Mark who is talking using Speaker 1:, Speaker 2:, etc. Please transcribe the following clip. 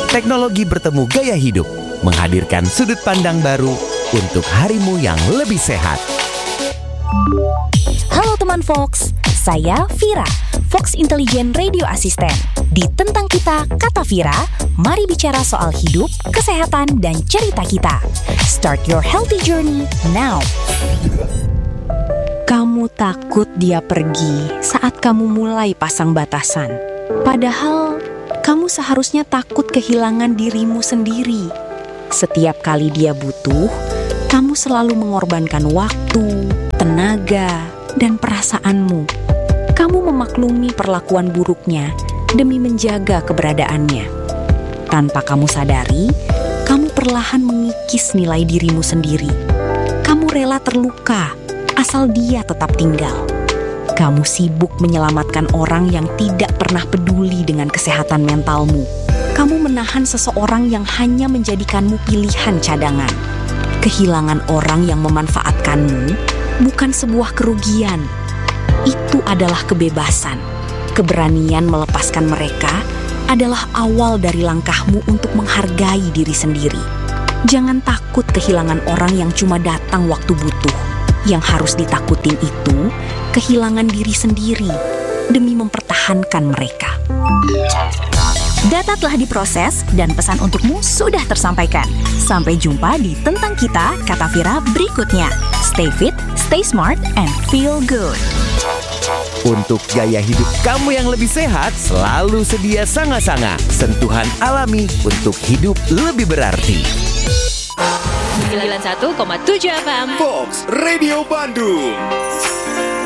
Speaker 1: teknologi bertemu gaya hidup, menghadirkan sudut pandang baru untuk harimu yang lebih sehat.
Speaker 2: Halo teman Fox, saya Vira, Fox Intelligent Radio Assistant. Di Tentang Kita, Kata Vira, mari bicara soal hidup, kesehatan, dan cerita kita. Start your healthy journey now.
Speaker 3: Kamu takut dia pergi saat kamu mulai pasang batasan. Padahal, kamu seharusnya takut kehilangan dirimu sendiri. Setiap kali dia butuh, kamu selalu mengorbankan waktu, tenaga, dan perasaanmu. Kamu memaklumi perlakuan buruknya demi menjaga keberadaannya. Tanpa kamu sadari, kamu perlahan mengikis nilai dirimu sendiri. Kamu rela terluka asal dia tetap tinggal. Kamu sibuk menyelamatkan orang yang tidak pernah peduli dengan kesehatan mentalmu. Kamu menahan seseorang yang hanya menjadikanmu pilihan cadangan. Kehilangan orang yang memanfaatkanmu bukan sebuah kerugian. Itu adalah kebebasan. Keberanian melepaskan mereka adalah awal dari langkahmu untuk menghargai diri sendiri. Jangan takut kehilangan orang yang cuma datang waktu butuh. Yang harus ditakutin itu kehilangan diri sendiri demi mempertahankan mereka.
Speaker 2: Data telah diproses dan pesan untukmu sudah tersampaikan. Sampai jumpa di Tentang Kita, Kata Vira berikutnya. Stay fit, stay smart, and feel good.
Speaker 1: Untuk gaya hidup kamu yang lebih sehat, selalu sedia Sanga-Sanga, sentuhan alami untuk hidup lebih berarti.
Speaker 4: 91,7 FM
Speaker 5: Fox Radio Bandung.